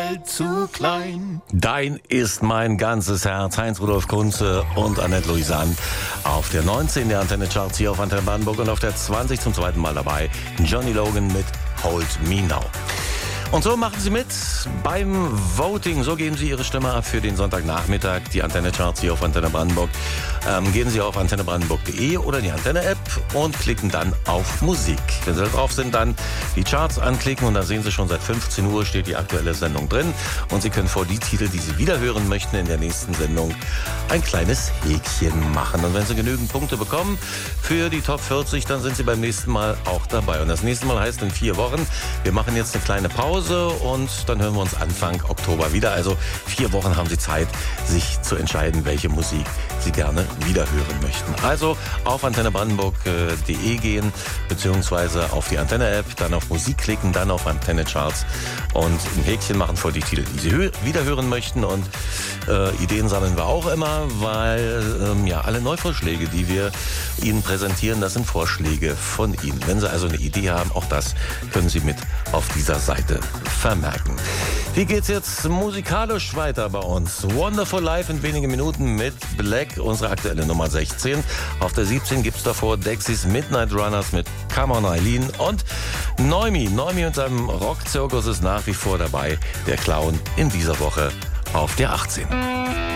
Welt zu klein. Dein ist mein ganzes Herz. Heinz-Rudolf Kunze und Annette Louisanne auf der 19 der Antenne Charts hier auf Antenne Brandenburg und auf der 20 zum zweiten Mal dabei. Johnny Logan mit Hold Me Now. Und so machen Sie mit beim Voting. So geben Sie Ihre Stimme ab für den Sonntagnachmittag. Die Antenne Charts hier auf Antenne Brandenburg. Gehen Sie auf antennebrandenburg.de oder die Antenne-App und klicken dann auf Musik. Wenn Sie da drauf sind, dann die Charts anklicken und da sehen Sie schon, seit 15 Uhr steht die aktuelle Sendung drin. Und Sie können vor die Titel, die Sie wiederhören möchten in der nächsten Sendung, ein kleines Häkchen machen. Und wenn Sie genügend Punkte bekommen für die Top 40, dann sind Sie beim nächsten Mal auch dabei. Und das nächste Mal heißt in 4 Wochen. Wir machen jetzt eine kleine Pause und dann hören wir uns Anfang Oktober wieder. Also 4 Wochen haben Sie Zeit, sich zu entscheiden, welche Musik Sie gerne wiederhören möchten. Also auf antennebrandenburg.de gehen, beziehungsweise auf die Antenne-App, dann auf Musik klicken, dann auf Antenne Charts und ein Häkchen machen vor die Titel, die Sie wiederhören möchten. Und Ideen sammeln wir auch immer, weil alle Neuvorschläge, die wir Ihnen präsentieren, das sind Vorschläge von Ihnen. Wenn Sie also eine Idee haben, auch das können Sie mit auf dieser Seite vermerken. Wie geht's jetzt musikalisch weiter bei uns? Wonderful Life in wenigen Minuten mit Black, unsere aktuelle Nummer 16. Auf der 17 gibt's davor Dexys Midnight Runners mit Come On Eileen und Noemi. Noemi und seinem Rockzirkus ist nach wie vor dabei. Der Clown in dieser Woche auf der 18.